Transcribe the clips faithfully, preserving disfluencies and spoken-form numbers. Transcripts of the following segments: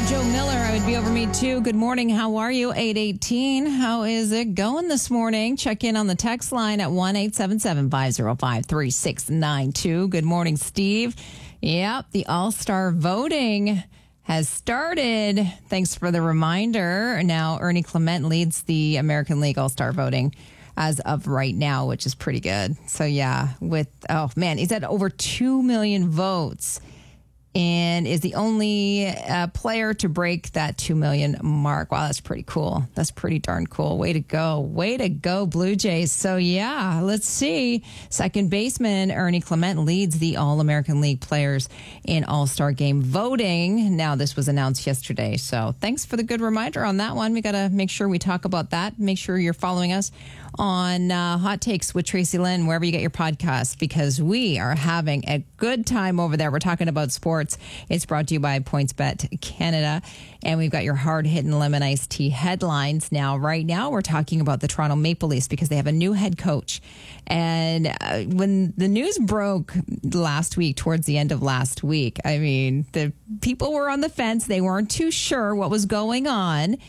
Joe Miller. I would be over me too. Good morning. How are you? eight eighteen. How is it going this morning? Check in on the text line at one eight seven seven, five zero five, three six nine two. Good morning, Steve. Yep, the All-Star voting has started. Thanks for the reminder. Now, Ernie Clement leads the American League All-Star voting as of right now, which is pretty good. So, yeah, with, oh, man, he's at over two million votes and is the only uh, player to break that two million mark. Wow, that's pretty cool. That's pretty darn cool. Way to go. Way to go, Blue Jays. So, yeah, let's see. Second baseman Ernie Clement leads the All-American League players in All-Star Game voting. Now, this was announced yesterday. So, thanks for the good reminder on that one. We got to make sure we talk about that. Make sure you're following us on uh, Hot Takes with Tracy Lynn, wherever you get your podcasts, because we are having a good time over there. We're talking about sports. It's brought to you by PointsBet Canada, and we've got your hard-hitting lemon iced tea headlines. Now, right now, we're talking about the Toronto Maple Leafs because they have a new head coach. And uh, when the news broke last week, towards the end of last week, I mean, the people were on the fence. They weren't too sure what was going on.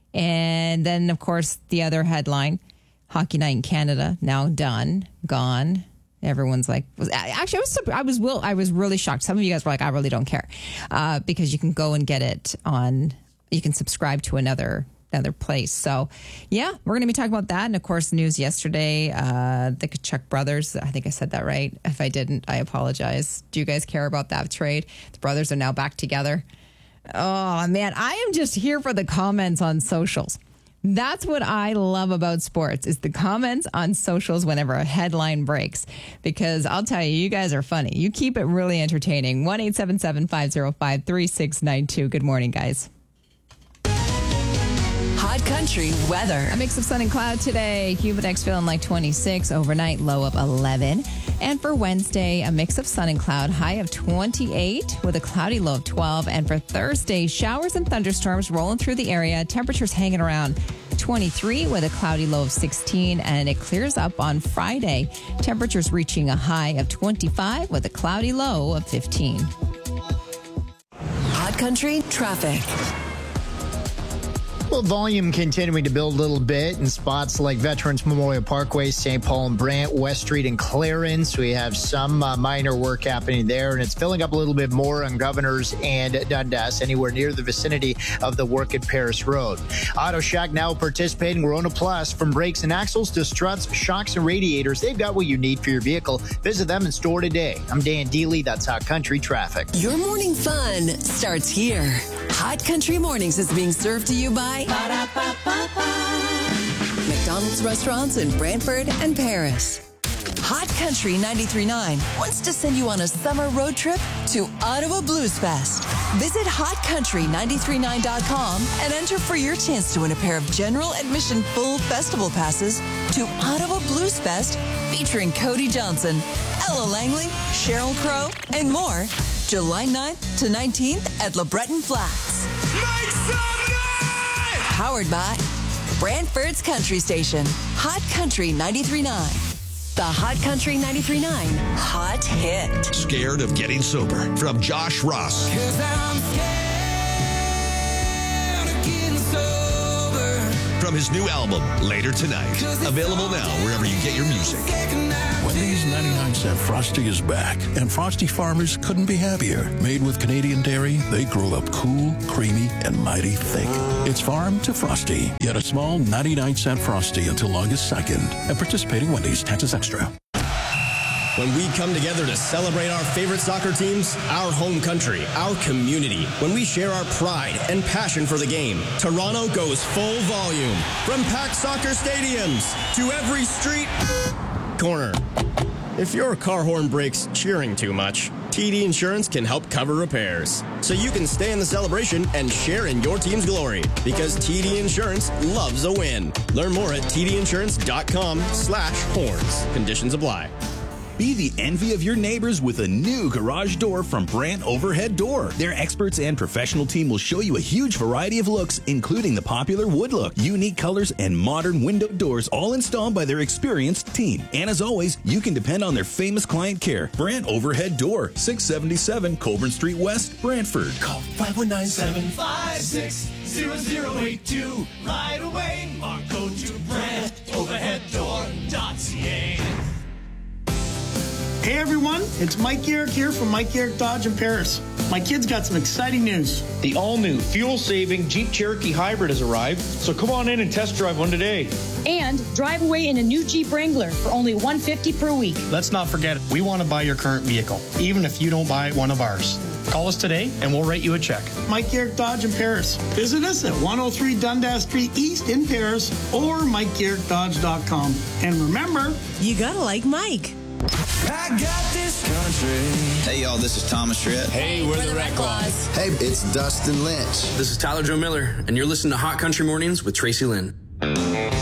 And then, of course, the other headline, Hockey Night in Canada, now done, gone. Everyone's like, actually, I was, I was, will, I was really shocked. Some of you guys were like, I really don't care, uh, because you can go and get it on. You can subscribe to another another place. So, yeah, we're going to be talking about that, and of course, news yesterday. Uh, the Kachuk brothers. I think I said that right. If I didn't, I apologize. Do you guys care about that trade? The brothers are now back together. Oh man, I am just here for the comments on socials. That's what I love about sports, is the comments on socials whenever a headline breaks. Because I'll tell you, you guys are funny. You keep it really entertaining. one eight seven seven, five zero five, three six nine two. Good morning, guys. Hot Country weather. A mix of sun and cloud today. Humidex feeling like twenty-six. Overnight, low of eleven. And for Wednesday, a mix of sun and cloud. High of twenty-eight with a cloudy low of twelve. And for Thursday, showers and thunderstorms rolling through the area. Temperatures hanging around twenty-three with a cloudy low of sixteen. And it clears up on Friday. Temperatures reaching a high of twenty-five with a cloudy low of fifteen. Hot Country traffic. Well, volume continuing to build a little bit in spots like Veterans Memorial Parkway, Saint Paul and Brant, West Street and Clarence. We have some uh, minor work happening there, and it's filling up a little bit more on Governors and Dundas, anywhere near the vicinity of the Work at Paris Road. Auto Shack now participating. Rona Plus, from brakes and axles to struts, shocks, and radiators. They've got what you need for your vehicle. Visit them in store today. I'm Dan Dealey. That's Hot Country Traffic. Your morning fun starts here. Hot Country Mornings is being served to you by McDonald's restaurants in Brantford and Paris. Hot Country ninety-three point nine wants to send you on a summer road trip to Ottawa Blues Fest. Visit hot country nine three nine dot com and enter for your chance to win a pair of general admission full festival passes to Ottawa Blues Fest, featuring Cody Johnson, Ella Langley, Sheryl Crow, and more, July ninth to nineteenth at LeBreton Flats. Make some noise! Powered by Brantford's Country Station, Hot Country ninety-three point nine. The Hot Country ninety-three point nine Hot Hit. Scared of getting sober, from Josh Ross. 'Cause I'm scared of getting sober. From his new album, Later Tonight. Available now wherever you get your music. Wendy's ninety-nine cent Frosty is back, and Frosty farmers couldn't be happier. Made with Canadian dairy, they grow up cool, creamy, and mighty thick. It's farm to Frosty. Get a small ninety-nine cent Frosty until August second. At participating Wendy's, taxes extra. When we come together to celebrate our favorite soccer teams, our home country, our community, when we share our pride and passion for the game, Toronto goes full volume. From packed soccer stadiums to every street corner. If your car horn breaks cheering too much, T D Insurance can help cover repairs, so you can stay in the celebration and share in your team's glory, because T D Insurance loves a win. Learn more at tdinsurance.com slash horns. Conditions apply. Be the envy of your neighbors with a new garage door from Brandt Overhead Door. Their experts and professional team will show you a huge variety of looks, including the popular wood look, unique colors, and modern window doors, all installed by their experienced team. And as always, you can depend on their famous client care. Brandt Overhead Door, six seventy-seven Colburn Street West, Brantford. Call five one nine, seven five six, zero zero eight two. Right away, or go to brand overhead door dot c a. Hey everyone, it's Mike Garrick here from Mike Garrick Dodge in Paris. My kids got some exciting news. The all-new, fuel-saving Jeep Cherokee Hybrid has arrived, so come on in and test drive one today. And drive away in a new Jeep Wrangler for only one hundred fifty dollars per week. Let's not forget, we want to buy your current vehicle, even if you don't buy one of ours. Call us today and we'll write you a check. Mike Garrick Dodge in Paris. Visit us at one oh three Dundas Street East in Paris or mike garrick dodge dot com. And remember, you gotta like Mike. I got this country. Hey, y'all, this is Thomas Schritt. Hey, we're, we're the, the Red Claws. Hey, it's Dustin Lynch. This is Tyler Joe Miller, and you're listening to Hot Country Mornings with Tracy Lynn.